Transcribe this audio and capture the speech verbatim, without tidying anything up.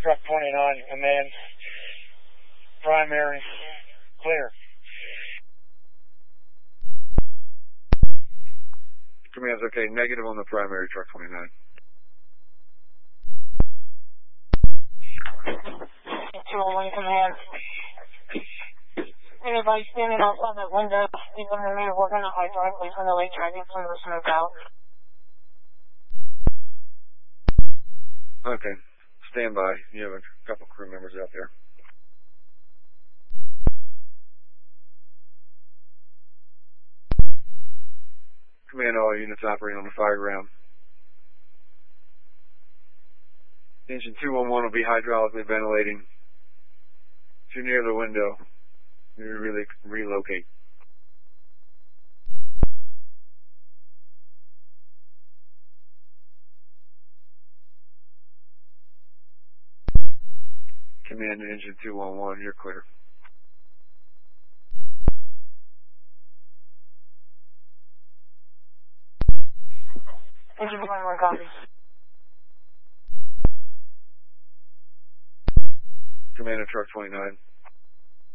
Truck twenty-nine, command, primary, clear. Command's okay, negative on the primary, Truck twenty-nine. two oh one, command. Anybody standing outside that window, please let me know we're going to hydraulic, please ventilate, dragging some of the smoke out. Okay, stand by. You have a couple crew members out there. Command, all units operating on the fire ground. Engine two one one will be hydraulically ventilating. If you're near the window, you really relocate. Command, engine two one one, you're clear. Engine one one, copy. Commander, Truck twenty-nine.